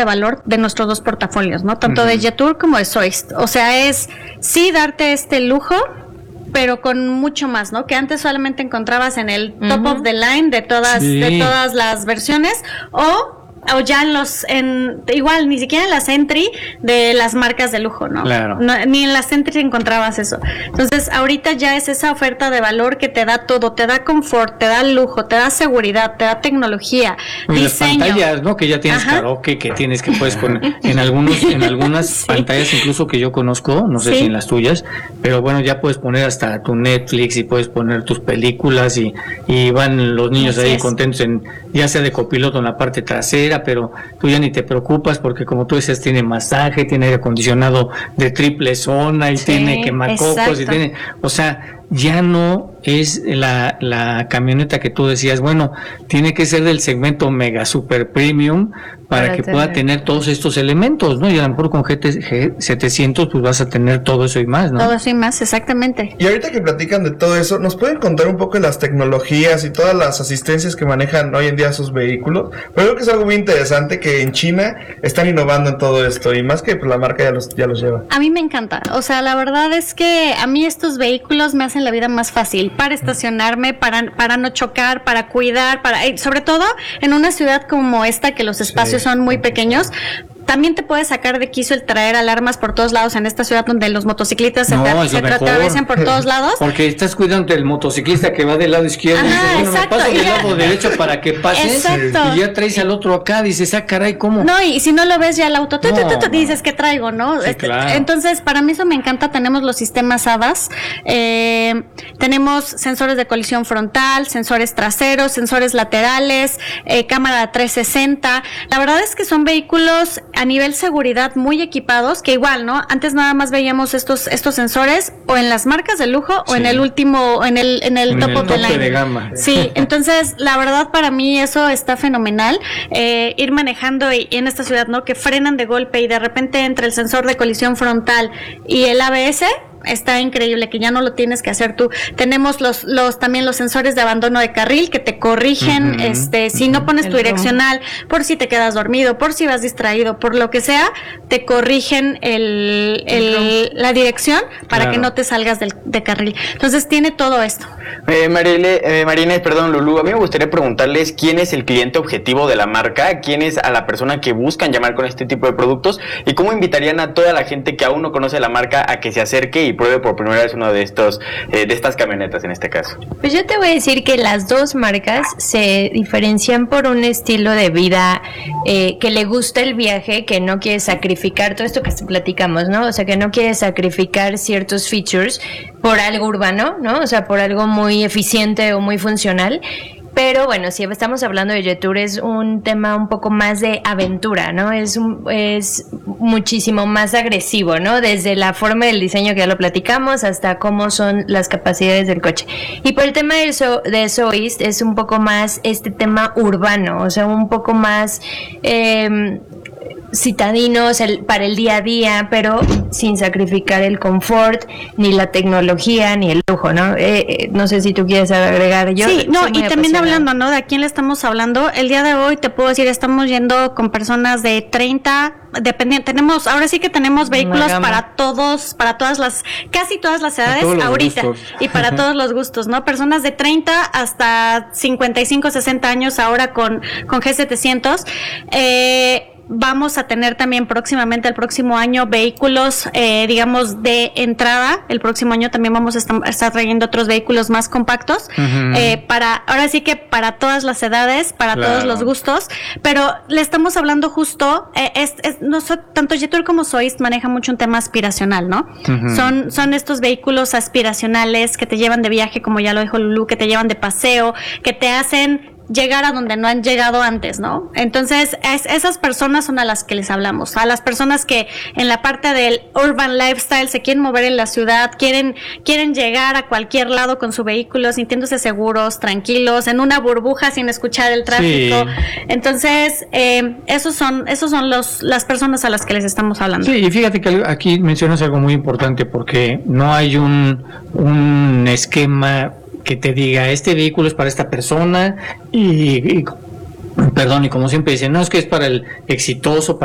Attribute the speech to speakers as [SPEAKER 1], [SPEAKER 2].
[SPEAKER 1] valor de nuestros dos portafolios, ¿no? Tanto de Jetour como de Zoist. O sea, es sí darte este lujo, pero con mucho más, ¿no? Que antes solamente encontrabas en el top of the line de todas las versiones, o ya igual ni siquiera en las entry de las marcas de lujo, ¿no?
[SPEAKER 2] Claro.
[SPEAKER 1] Ni en las entry encontrabas eso. Entonces, ahorita ya es esa oferta de valor que te da todo, te da confort, te da lujo, te da seguridad, te da tecnología, diseño.
[SPEAKER 2] Las pantallas, ¿no? Que ya tienes karaoke, que puedes poner en algunas pantallas incluso que yo conozco, no sé si en las tuyas, pero bueno, ya puedes poner hasta tu Netflix y puedes poner tus películas y van los niños ahí contentos ya sea de copiloto en la parte trasera, pero tú ya ni te preocupas porque como tú dices, tiene masaje, tiene aire acondicionado de triple zona y tiene quemacocos y tiene, o sea, ya no es la camioneta que tú decías, bueno, tiene que ser del segmento mega super premium para que pueda tener todos estos elementos, ¿no? Y a lo mejor con G700 pues vas a tener todo eso y más, ¿no?
[SPEAKER 1] Todo eso y más, exactamente.
[SPEAKER 3] Y ahorita que platican de todo eso, ¿nos pueden contar un poco de las tecnologías y todas las asistencias que manejan hoy en día sus vehículos? Pero creo que es algo muy interesante que en China están innovando en todo esto y más que pues, la marca ya los lleva.
[SPEAKER 1] A mí me encanta, o sea, la verdad es que a mí estos vehículos me hacen la vida más fácil para estacionarme, para no chocar, para cuidar, sobre todo en una ciudad como esta que los espacios son muy pequeños. También te puede sacar de quicio el traer alarmas por todos lados en esta ciudad donde los motociclistas se te atraviesan por todos lados.
[SPEAKER 2] Porque estás cuidando del motociclista que va del lado izquierdo y dices, bueno, me paso del lado derecho para que pases. Y ya traes al otro acá, dices, caray, ¿cómo?
[SPEAKER 1] No, y si no lo ves ya el auto, tú dices, ¿qué traigo, no?
[SPEAKER 2] Sí, claro.
[SPEAKER 1] Entonces, para mí eso me encanta. Tenemos los sistemas ADAS, tenemos sensores de colisión frontal, sensores traseros, sensores laterales, cámara 360. La verdad es que son vehículos a nivel seguridad muy equipados, que igual, ¿no? Antes nada más veíamos estos sensores o en las marcas de lujo o en el último, en el top of the line.
[SPEAKER 2] De gama.
[SPEAKER 1] Sí, entonces la verdad para mí eso está fenomenal, ir manejando y en esta ciudad, ¿no? Que frenan de golpe y de repente entre el sensor de colisión frontal y el ABS, está increíble, que ya no lo tienes que hacer tú. Tenemos también los sensores de abandono de carril que te corrigen, si no pones tu direccional, por si te quedas dormido, por si vas distraído, por lo que sea, te corrigen la dirección para que no te salgas de carril. Entonces tiene todo esto.
[SPEAKER 4] Marina, perdón, Lulú, a mí me gustaría preguntarles quién es el cliente objetivo de la marca, quién es a la persona que buscan llamar con este tipo de productos y cómo invitarían a toda la gente que aún no conoce la marca a que se acerque y pruebe por primera vez uno de estas camionetas en este caso.
[SPEAKER 5] Pues yo te voy a decir que las dos marcas se diferencian por un estilo de vida que le gusta el viaje, que no quiere sacrificar todo esto que platicamos, ¿no? O sea, que no quiere sacrificar ciertos features por algo urbano, ¿no? O sea, por algo muy eficiente o muy funcional. Pero bueno, si estamos hablando de Jetour, es un tema un poco más de aventura, ¿no? Es muchísimo más agresivo, ¿no? Desde la forma del diseño que ya lo platicamos hasta cómo son las capacidades del coche. Y por el tema de Zoist es un poco más este tema urbano, o sea, un poco más citadinos para el día a día, pero sin sacrificar el confort, ni la tecnología, ni el lujo, ¿no? No sé si tú quieres agregar. Yo
[SPEAKER 1] sí, no, y también hablando, ¿no? De a quién le estamos hablando. El día de hoy te puedo decir, estamos yendo con personas de 30, ahora sí que tenemos vehículos para casi todas las edades ahorita, y para todos los gustos, ¿no? Personas de 30 hasta 55, 60 años ahora con G700. Vamos a tener también próximamente, el próximo año, vehículos, digamos, de entrada. El próximo año también vamos a estar trayendo otros vehículos más compactos, ahora sí que para todas las edades, para todos los gustos, pero le estamos hablando justo, tanto Jetour como Zoist maneja mucho un tema aspiracional, ¿no? Son estos vehículos aspiracionales que te llevan de viaje, como ya lo dijo Lulú, que te llevan de paseo, que te hacen llegar a donde no han llegado antes, ¿no? Entonces, esas personas son a las que les hablamos, a las personas que en la parte del urban lifestyle se quieren mover en la ciudad, quieren llegar a cualquier lado con su vehículo, sintiéndose seguros, tranquilos, en una burbuja sin escuchar el tráfico. Sí. Entonces, esos son las personas a las que les estamos hablando.
[SPEAKER 2] Sí, y fíjate que aquí mencionas algo muy importante, porque no hay un esquema que te diga, este vehículo es para esta persona y como siempre dicen, no, es que es para el exitoso,